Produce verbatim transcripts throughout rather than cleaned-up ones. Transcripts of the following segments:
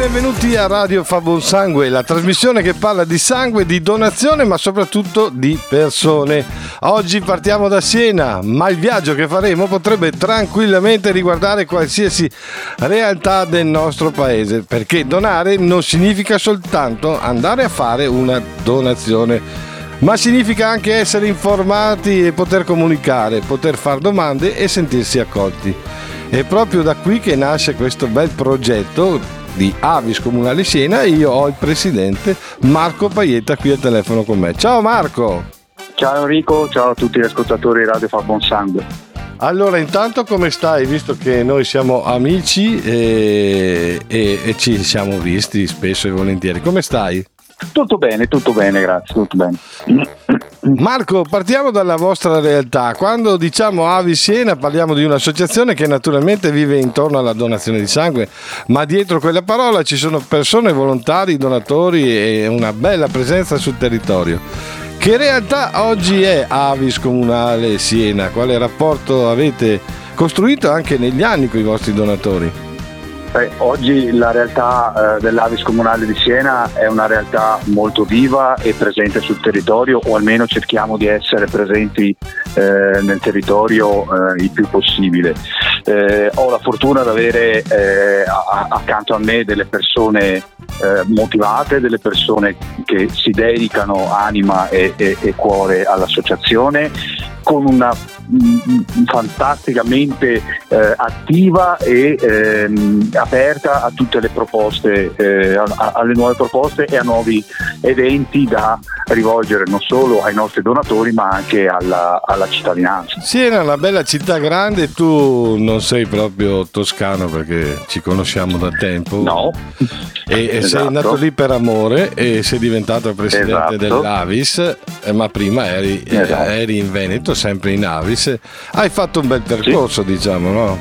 benvenuti a Radio Fa Buon Sangue, la trasmissione che parla di sangue, di donazione, ma soprattutto di persone. Oggi partiamo da Siena, ma il viaggio che faremo potrebbe tranquillamente riguardare qualsiasi realtà del nostro paese, perché donare non significa soltanto andare a fare una donazione, ma significa anche essere informati e poter comunicare, poter fare domande e sentirsi accolti. È proprio da qui che nasce questo bel progetto di Avis Comunale Siena e io ho il presidente Marco Paietta qui al telefono con me. Ciao Marco! Ciao Enrico, ciao a tutti gli ascoltatori di Radio Fa Buon Sangue. Allora, intanto come stai? Visto che noi siamo amici e, e, e ci siamo visti spesso e volentieri, come stai? Tutto bene, tutto bene, grazie, tutto bene. Marco, partiamo dalla vostra realtà. Quando diciamo Avis Siena parliamo di un'associazione che naturalmente vive intorno alla donazione di sangue, ma dietro quella parola ci sono persone, volontari, donatori e una bella presenza sul territorio. Che realtà oggi è Avis Comunale Siena? Quale rapporto avete costruito anche negli anni con i vostri donatori? Eh, oggi la realtà eh, dell'Avis Comunale di Siena è una realtà molto viva e presente sul territorio, o almeno cerchiamo di essere presenti eh, nel territorio eh, il più possibile. Eh, ho la fortuna di avere eh, a- accanto a me delle persone eh, motivate, delle persone che si dedicano anima e, e, e cuore all'associazione, con una mh, fantasticamente eh, attiva e ehm, aperta a tutte le proposte, eh, a, alle nuove proposte e a nuovi eventi da rivolgere non solo ai nostri donatori ma anche alla, alla cittadinanza. Siena è una bella città grande, tu non sei proprio toscano perché ci conosciamo da tempo. No. E, e Esatto. sei nato lì per amore e sei diventato presidente Esatto. dell'Avis, eh, ma prima eri, Esatto. eh, eri in Veneto, sempre in Avis. Hai fatto un bel percorso, sì. diciamo, no?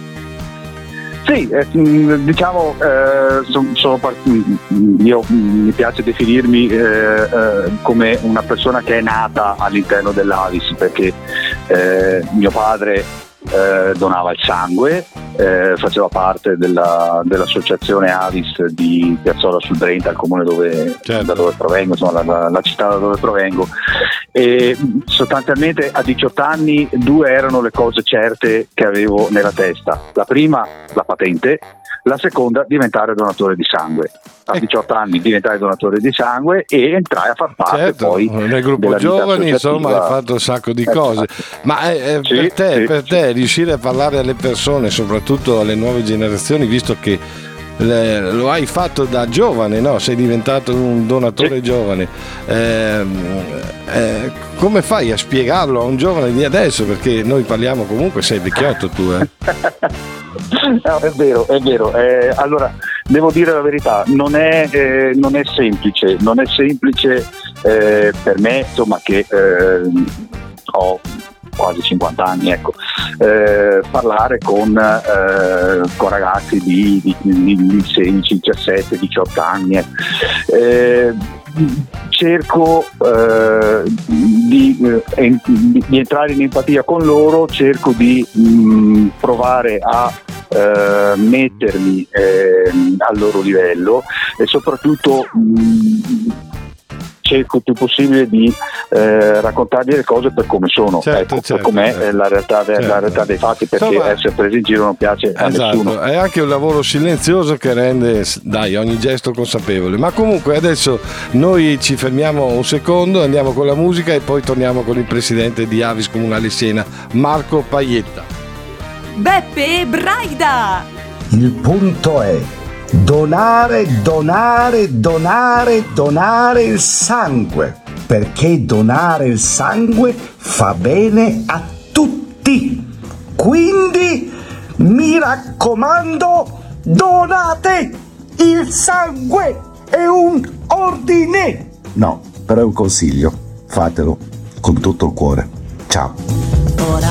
Sì, eh, diciamo, eh, sono, sono part- io mi piace definirmi eh, eh, come una persona che è nata all'interno dell'Avis, perché eh, mio padre eh, donava il sangue, eh, faceva parte della, dell'associazione Avis di Piazzola sul Brenta, il comune dove, certo. da dove provengo, insomma la, la città da dove provengo. E sostanzialmente a diciotto anni due erano le cose certe che avevo nella testa: la prima, la patente; la seconda, diventare donatore di sangue. A diciotto anni diventai donatore di sangue e entrai a far parte certo, poi nel gruppo giovani, insomma, hai fatto un sacco di cose. Ma eh, sì, per te, sì, per te sì. riuscire a parlare alle persone, soprattutto alle nuove generazioni, visto che le, lo hai fatto da giovane, no? Sei diventato un donatore sì. giovane. Eh, eh, come fai a spiegarlo a un giovane di adesso? Perché noi parliamo comunque, sei vecchiotto tu, eh? No, è vero, è vero. Eh, allora, devo dire la verità, non è, eh, non è semplice, non è semplice eh, per me, insomma, che eh, ho quasi cinquanta anni, ecco, eh, parlare con, eh, con ragazzi di, di, di sedici, diciassette, diciotto anni. Eh, cerco eh, di, eh, di, di entrare in empatia con loro, cerco di mh, provare a eh, mettermi eh, al loro livello e soprattutto mh, cerco il più possibile di eh, raccontargli le cose per come sono, certo, ecco, certo, per com'è certo. la, realtà de- certo. la realtà dei fatti, perché Insomma, essere presi in giro non piace a esatto, nessuno. è anche un lavoro silenzioso che rende, dai, ogni gesto consapevole. Ma comunque adesso noi ci fermiamo un secondo, andiamo con la musica e poi torniamo con il presidente di Avis Comunale Siena, Marco Paietta. Beppe Braida. Il punto è donare, donare, donare, donare il sangue, perché donare il sangue fa bene a tutti. Quindi mi raccomando, donate il sangue. È un ordine. No, però è un consiglio. Fatelo con tutto il cuore. Ciao.